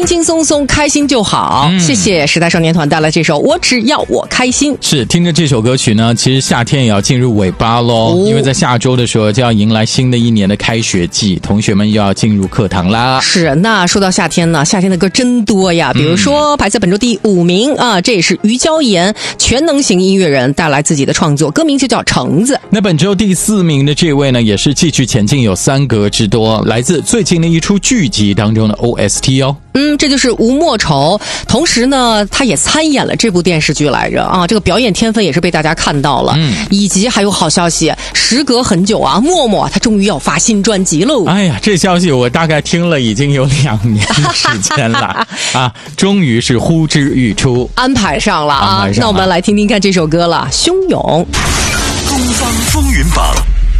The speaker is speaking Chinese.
轻轻松松开心就好。谢谢时代少年团带来这首我只要我开心。 是，听着这首歌曲呢，其实夏天也要进入尾巴咯，因为在下周的时候就要迎来新的一年的开学季，同学们又要进入课堂啦。 是，那说到夏天呢，夏天的歌真多呀，比如说排在本周第5名啊，这也是于娇妍，全能型音乐人带来自己的创作，歌名就叫橙子。 那本周第4名的这位呢，也是继续前进有3格之多，来自最近的一出剧集当中的 OST 哦。 这就是吴莫愁，同时呢，他也参演了这部电视剧来着啊，这个表演天分也是被大家看到了。以及还有好消息，时隔很久啊，默默他终于要发新专辑喽。 哎呀，这消息我大概听了已经有2年的时间了啊，终于是呼之欲出， 安排上了啊。那我们来听听看这首歌了，《汹涌》。 东方风云榜